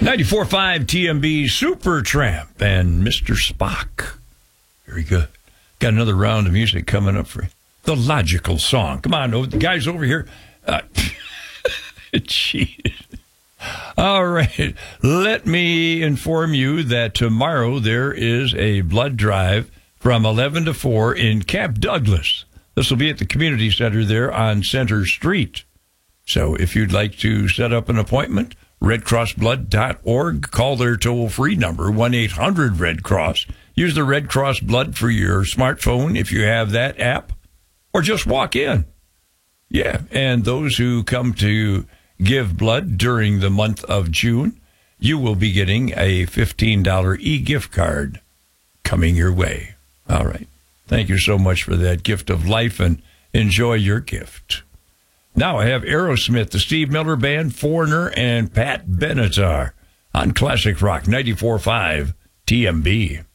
94.5 TMB Supertramp and Mr. Spock. Very good. Got another round of music coming up for you. The Logical Song. Come on, the guys over here. Jeez. All right. Let me inform you that tomorrow there is a blood drive from 11 to 4 in Camp Douglas. This will be at the community center there on Center Street. So if you'd like to set up an appointment, redcrossblood.org. Call their toll-free number, 1-800-RED-CROSS. Use the Red Cross Blood for your smartphone if you have that app, or just walk in. Yeah, and those who come to give blood during the month of June, you will be getting a $15 e-gift card coming your way. All right. Thank you so much for that gift of life, and enjoy your gift. Now I have Aerosmith, the Steve Miller Band, Foreigner, and Pat Benatar on Classic Rock 94.5 TMB.